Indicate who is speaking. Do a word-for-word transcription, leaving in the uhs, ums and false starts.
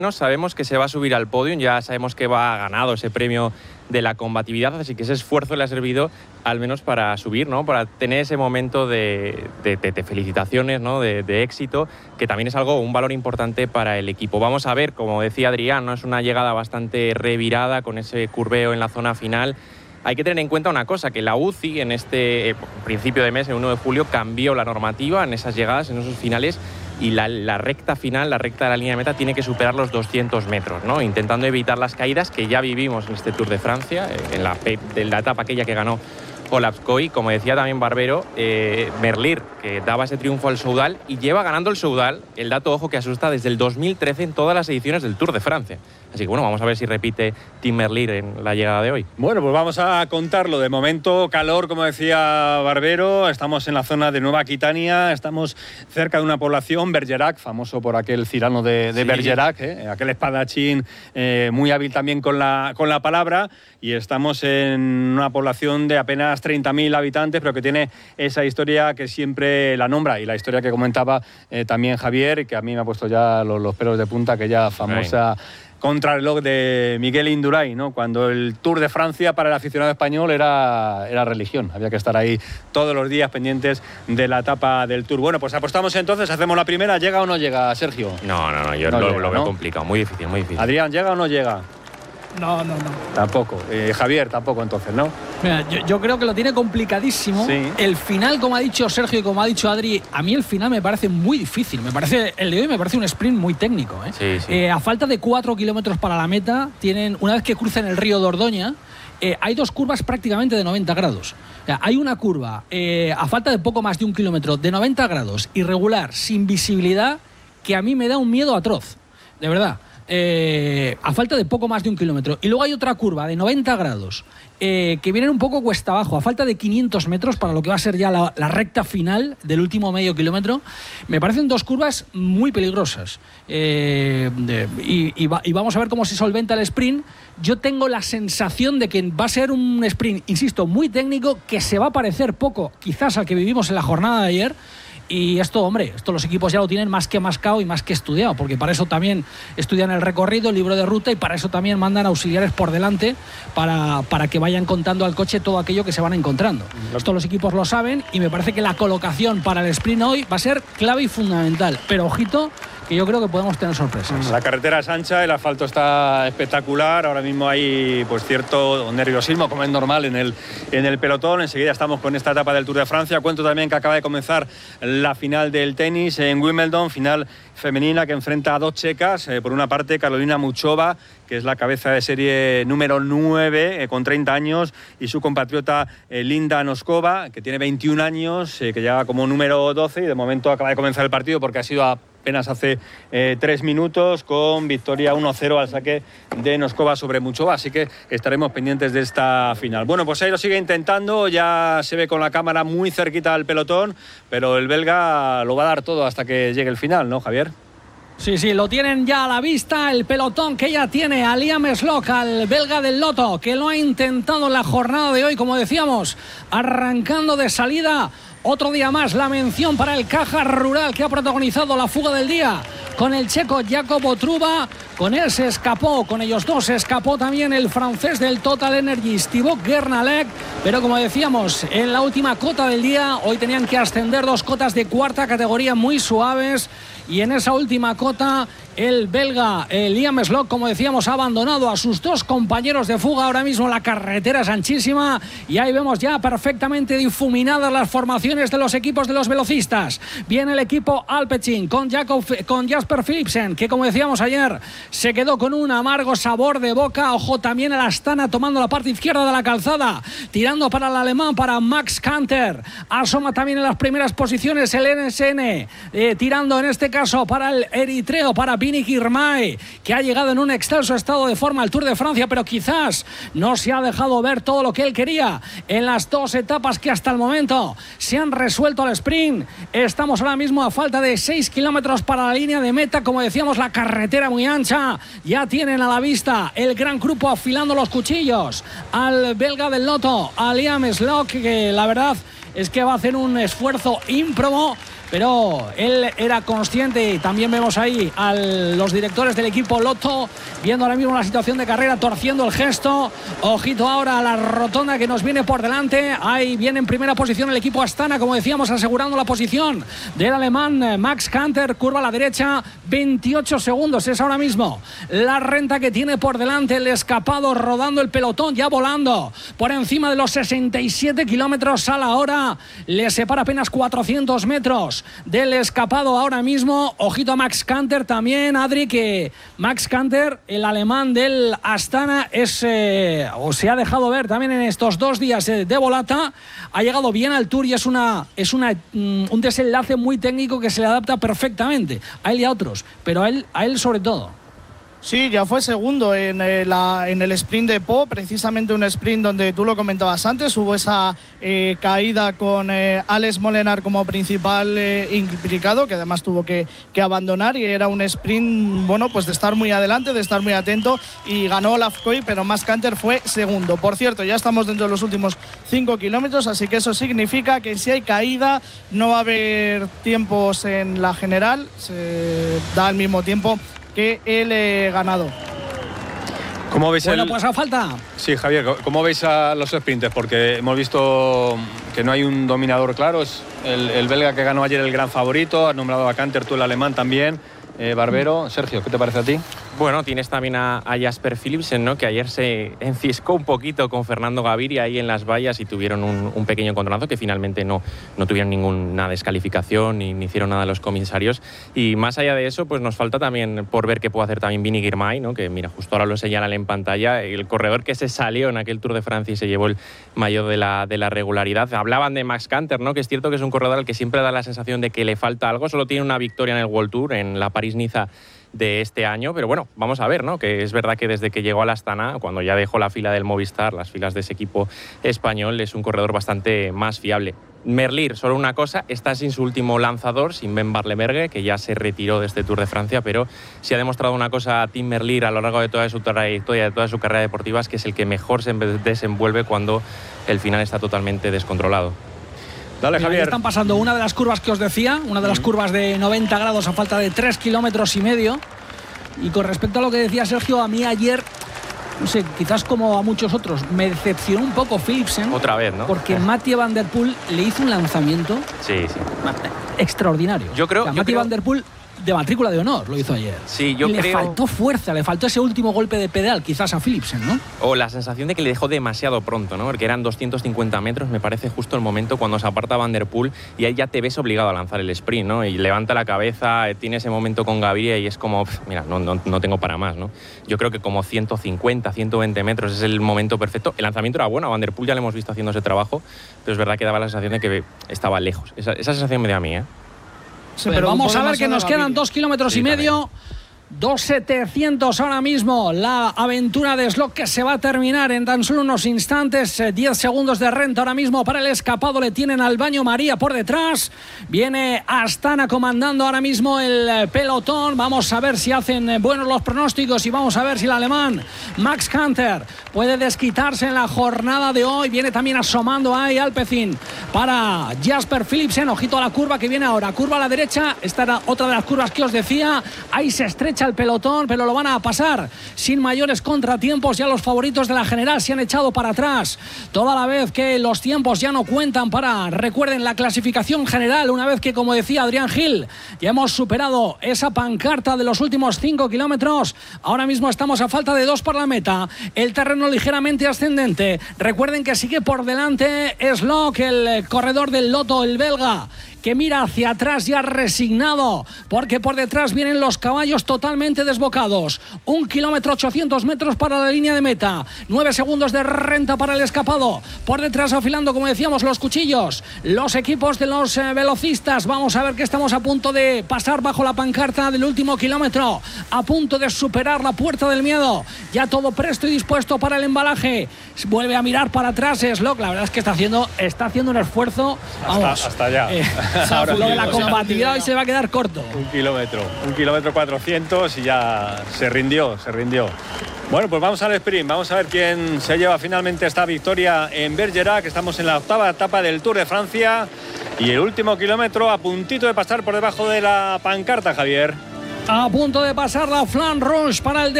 Speaker 1: No sabemos que se va a subir al podio, ya sabemos que va ganado ese premio de la combatividad, así que ese esfuerzo le ha servido al menos para subir, ¿no? Para tener ese momento de, de, de, de felicitaciones, ¿no? de, de éxito, que también es algo, un valor importante para el equipo. Vamos a ver, como decía Adrián, ¿no? Es una llegada bastante revirada con ese curveo en la zona final. Hay que tener en cuenta una cosa, que la U C I en este eh, principio de mes, el uno de julio, cambió la normativa en esas llegadas, en esos finales, y la, la recta final, la recta de la línea de meta, tiene que superar los doscientos metros, ¿no? Intentando evitar las caídas que ya vivimos en este Tour de Francia, en la, en la etapa aquella que ganó Polapskoy. Como decía también Barbero, eh, Merlier, que daba ese triunfo al Soudal y lleva ganando el Soudal, el dato, ojo, que asusta, desde el dos mil trece en todas las ediciones del Tour de Francia. Así que bueno, vamos a ver si repite Tim Merlier en la llegada de hoy.
Speaker 2: Bueno, pues vamos a contarlo. De momento, calor, como decía Barbero. Estamos en la zona de Nueva Aquitania, estamos cerca de una población, Bergerac, famoso por aquel Cirano de, de sí. Bergerac, ¿eh? aquel espadachín eh, muy hábil también con la, con la palabra. Y estamos en una población de apenas treinta mil habitantes, pero que tiene esa historia que siempre la nombra, y la historia que comentaba eh, también Javier, que a mí me ha puesto ya los, los pelos de punta, aquella famosa contrarreloj de Miguel Indurain, ¿no? Cuando el Tour de Francia para el aficionado español era, era religión. Había que estar ahí todos los días pendientes de la etapa del Tour. Bueno, pues apostamos entonces, hacemos la primera. ¿Llega o no llega, Sergio?
Speaker 1: No, no, no, yo no lo, llega, lo veo ¿no? complicado, muy difícil, muy difícil.
Speaker 2: Adrián, ¿llega o no llega?
Speaker 3: No, no, no.
Speaker 2: Tampoco. Eh, Javier, tampoco entonces, ¿no?
Speaker 3: Mira, yo, yo creo que lo tiene complicadísimo.
Speaker 2: Sí.
Speaker 3: El final, como ha dicho Sergio y como ha dicho Adri, a mí el final me parece muy difícil. Me parece, el de hoy me parece un sprint muy técnico. ¿eh?
Speaker 1: Sí, sí.
Speaker 3: Eh, a falta de cuatro kilómetros para la meta, tienen, una vez que cruzan el río Dordoña, eh, hay dos curvas prácticamente de noventa grados. O sea, hay una curva eh, a falta de poco más de un kilómetro de noventa grados, irregular, sin visibilidad, que a mí me da un miedo atroz. De verdad. Eh, a falta de poco más de un kilómetro. Y luego hay otra curva de noventa grados eh, que viene un poco cuesta abajo, a falta de quinientos metros para lo que va a ser ya la, la recta final del último medio kilómetro. Me parecen dos curvas muy peligrosas. Eh, de, y, y, va, y vamos a ver cómo se solventa el sprint. Yo tengo la sensación de que va a ser un sprint, insisto, muy técnico, que se va a parecer poco quizás al que vivimos en la jornada de ayer. Y esto, hombre, esto los equipos ya lo tienen más que mascado y más que estudiado, porque para eso también estudian el recorrido, el libro de ruta, y para eso también mandan auxiliares por delante para, para que vayan contando al coche todo aquello que se van encontrando. Esto los equipos lo saben, y me parece que la colocación para el sprint hoy va a ser clave y fundamental. Pero ojito, que yo creo que podemos tener sorpresas.
Speaker 2: La carretera es ancha, el asfalto está espectacular. Ahora mismo hay pues cierto nerviosismo, como es normal en el, en el pelotón. Enseguida estamos con esta etapa del Tour de Francia. Cuento también que acaba de comenzar la final del tenis en Wimbledon, final femenina que enfrenta a dos checas. Eh, por una parte, Karolina Muchova, que es la cabeza de serie número nueve, eh, con treinta años, y su compatriota eh, Linda Noskova, que tiene veintiún años, eh, que llega como número doce, y de momento acaba de comenzar el partido porque ha sido a apenas hace eh, tres minutos, con victoria uno cero al saque de Noskova sobre Muchova, así que estaremos pendientes de esta final. Bueno, pues ahí lo sigue intentando, ya se ve con la cámara muy cerquita al pelotón, pero el belga lo va a dar todo hasta que llegue el final, ¿no, Javier?
Speaker 3: Sí, sí, lo tienen ya a la vista, el pelotón que ya tiene a Liam Slock, al belga del Lotto, que lo ha intentado en la jornada de hoy, como decíamos, arrancando de salida. Otro día más, la mención para el Caja Rural, que ha protagonizado la fuga del día con el checo Jacobo Truba. Con él se escapó, con ellos dos se escapó también el francés del Total Energies, Thibaut Guernalec. Pero como decíamos, en la última cota del día, hoy tenían que ascender dos cotas de cuarta categoría muy suaves. Y en esa última cota, el belga el Liam Slock, como decíamos, ha abandonado a sus dos compañeros de fuga. Ahora mismo la carretera es anchísima y ahí vemos ya perfectamente difuminadas las formaciones de los equipos de los velocistas. Viene el equipo Alpecin con, Jacob, con Jasper Philipsen, que como decíamos ayer se quedó con un amargo sabor de boca. Ojo también a la Astana tomando la parte izquierda de la calzada, tirando para el alemán, para Max Kanter. Asoma también en las primeras posiciones el N S N, eh, tirando en este caso para el eritreo, para Vini Girmay, que ha llegado en un excelso estado de forma al Tour de Francia, pero quizás no se ha dejado ver todo lo que él quería en las dos etapas que hasta el momento se han resuelto al sprint. Estamos ahora mismo a falta de seis kilómetros para la línea de meta. Como decíamos, la carretera muy ancha. Ya tienen a la vista el gran grupo afilando los cuchillos al belga del Lotto, a Liam Slock, que la verdad es que va a hacer un esfuerzo ímprobo pero él era consciente. Y también vemos ahí a los directores del equipo Lotto viendo ahora mismo la situación de carrera, torciendo el gesto. Ojito ahora a la rotonda que nos viene por delante. Ahí viene en primera posición el equipo Astana, como decíamos, asegurando la posición del alemán Max Kanter. Curva a la derecha, veintiocho segundos es ahora mismo la renta que tiene por delante el escapado, rodando el pelotón, ya volando por encima de los sesenta y siete kilómetros a la hora. Le separa apenas cuatrocientos metros del escapado ahora mismo. Ojito a Max Kanter también, Adri, que Max Kanter, el alemán del Astana, es eh, o se ha dejado ver también en estos dos días eh, de volata. Ha llegado bien al Tour y es una es una mm, un desenlace muy técnico que se le adapta perfectamente a él y a otros, pero a él, a él sobre todo.
Speaker 4: Sí, ya fue segundo en, eh, la, en el sprint de Po, precisamente un sprint donde tú lo comentabas antes, hubo esa eh, caída con eh, Alex Molenaar como principal eh, implicado, que además tuvo que, que abandonar, y era un sprint, bueno, pues de estar muy adelante, de estar muy atento, y ganó Olaf Koy, pero Max Kanter fue segundo. Por cierto, ya estamos dentro de los últimos cinco kilómetros, así que eso significa que si hay caída no va a haber tiempos en la general, se da el mismo tiempo que el eh, ganado.
Speaker 2: ¿Cómo veis
Speaker 3: bueno,
Speaker 2: el...
Speaker 3: pues a falta.
Speaker 2: Sí, Javier, ¿cómo veis a los sprinters? Porque hemos visto que no hay un dominador claro. Es el, el belga que ganó ayer el gran favorito. Has nombrado a Kanter, tú el alemán también. Eh, Barbero, Sergio, ¿qué te parece a ti?
Speaker 1: Bueno, tienes también a, a Jasper Philipsen, ¿no? Que ayer se enciscó un poquito con Fernando Gaviria ahí en las vallas y tuvieron un, un pequeño encontronazo que finalmente no, no tuvieron ninguna descalificación ni, ni hicieron nada los comisarios. Y más allá de eso, pues nos falta también por ver qué puede hacer también Vinny Girmay, ¿no? Que mira, justo ahora lo señalan en pantalla, el corredor que se salió en aquel Tour de Francia y se llevó el maillot de la, de la regularidad. Hablaban de Max Kanter, ¿no? Que es cierto que es un corredor al que siempre da la sensación de que le falta algo. Solo tiene una victoria en el World Tour, en la París-Niza de este año, pero bueno, vamos a ver, ¿no? Que es verdad que desde que llegó al Astana, cuando ya dejó la fila del Movistar, las filas de ese equipo español, es un corredor bastante más fiable. Merlier, solo una cosa, está sin su último lanzador, sin Ben Barlebergue, que ya se retiró de este Tour de Francia, pero sí ha demostrado una cosa a Tim Merlier a lo largo de toda su trayectoria, de toda su carrera deportiva, es que es el que mejor se desenvuelve cuando el final está totalmente descontrolado.
Speaker 2: Dale, Javier.
Speaker 3: Están pasando una de las curvas que os decía, una de las curvas de noventa grados a falta de tres kilómetros y medio. Y con respecto a lo que decía Sergio, a mí ayer, no sé, quizás como a muchos otros, me decepcionó un poco Philipsen.
Speaker 1: Otra vez, ¿no?
Speaker 3: Porque Mathieu Van Der Poel le hizo un lanzamiento
Speaker 1: sí, sí.
Speaker 3: extraordinario.
Speaker 1: Yo creo,
Speaker 3: o sea,
Speaker 1: yo
Speaker 3: Mathieu
Speaker 1: creo...
Speaker 3: Van Der Poel de matrícula de honor lo hizo ayer.
Speaker 1: Sí, yo
Speaker 3: le
Speaker 1: creo...
Speaker 3: Le faltó fuerza, le faltó ese último golpe de pedal quizás a Philipsen, ¿no?
Speaker 1: O la sensación de que le dejó demasiado pronto, ¿no? Porque eran doscientos cincuenta metros, me parece justo el momento cuando se aparta Van Der Poel y ahí ya te ves obligado a lanzar el sprint, ¿no? Y levanta la cabeza, tiene ese momento con Gaviria y es como, pff, mira, no, no, no tengo para más, ¿no? Yo creo que como ciento cincuenta, ciento veinte metros es el momento perfecto. El lanzamiento era bueno, a Van Der Poel ya le hemos visto haciendo ese trabajo, pero es verdad que daba la sensación de que estaba lejos. Esa, esa sensación me da a mí, ¿eh?
Speaker 3: Sí, pero vamos a ver que nos quedan dos kilómetros y medio. dos setecientos ahora mismo la aventura de Slock, que se va a terminar en tan solo unos instantes. diez segundos de renta ahora mismo para el escapado, le tienen al baño María por detrás. Viene Astana comandando ahora mismo el pelotón. Vamos a ver si hacen buenos los pronósticos y vamos a ver si el alemán Max Kanter puede desquitarse en la jornada de hoy. Viene también asomando ahí Alpecin para Jasper Philipsen. Ojito a la curva que viene ahora, curva a la derecha. Esta era otra de las curvas que os decía. Ahí se estrecha el pelotón, pero lo van a pasar sin mayores contratiempos. Ya los favoritos de la general se han echado para atrás, toda la vez que los tiempos ya no cuentan para, recuerden, la clasificación general, una vez que, como decía Adrián Gil, ya hemos superado esa pancarta de los últimos cinco kilómetros. Ahora mismo estamos a falta de dos para la meta, el terreno ligeramente ascendente. Recuerden que sigue por delante Slock, el corredor del Lotto, el belga, que mira hacia atrás ya resignado, porque por detrás vienen los caballos totalmente desbocados. Un kilómetro ochocientos metros para la línea de meta, nueve segundos de renta para el escapado. Por detrás afilando, como decíamos, los cuchillos, los equipos de los eh, velocistas. Vamos a ver que estamos a punto de pasar bajo la pancarta del último kilómetro, a punto de superar la puerta del miedo. Ya todo presto y dispuesto para el embalaje. Vuelve a mirar para atrás Slock, la verdad es que está haciendo, está haciendo un esfuerzo, vamos,
Speaker 2: hasta, hasta allá.
Speaker 3: Eh,
Speaker 2: Ahora
Speaker 3: lo de la
Speaker 2: mismo,
Speaker 3: combatividad hoy se va a quedar corto.
Speaker 2: Un kilómetro, un kilómetro cuatrocientos y ya se rindió, se rindió. Bueno, pues vamos al sprint, vamos a ver quién se lleva finalmente esta victoria en Bergerac, que estamos en la octava etapa del Tour de Francia Y el último kilómetro a puntito de pasar por debajo de la pancarta, Javier.
Speaker 3: A punto de pasar la Flamme Rouge para el